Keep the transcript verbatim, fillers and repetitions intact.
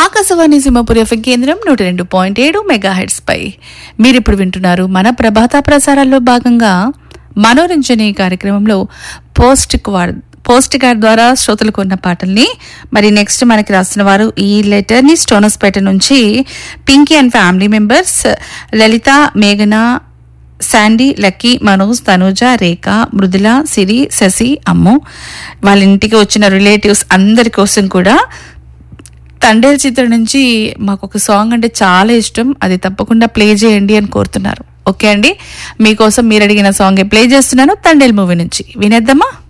Akashvani Simhapuri FM కేంద్రం నూట రెండు పాయింట్ ఏడు మెగా హెడ్స్ పై మీరిప్పుడు వింటున్నారు మన ప్రభాత ప్రసారాల్లో భాగంగా మనోరంజని కార్యక్రమంలో పోస్ట్ కార్డ్ పోస్ట్ కార్డ్ ద్వారా శ్రోతలకు ఉన్న పాటల్ని. మరి నెక్స్ట్ మనకి రాసిన వారు ఈ లెటర్ ని స్టోనస్పేట నుంచి పింకీ అండ్ ఫ్యామిలీ మెంబర్స్ లలిత, మేఘన, శాండీ, లక్కీ, మనోజ్, తనూజ, రేఖ, మృదుల, సిరి, శశి, అమ్ము, వాళ్ళ ఇంటికి వచ్చిన రిలేటివ్స్ అందరి కోసం కూడా తండేల్ చిత్రం నుంచి మాకు ఒక సాంగ్ అంటే చాలా ఇష్టం, అది తప్పకుండా ప్లే చేయండి అని కోరుతున్నారు. ఓకే అండి, మీకోసం మీరు అడిగిన సాంగ్ ప్లే చేస్తున్నాను తండేల్ మూవీ నుంచి. వినేద్దామా?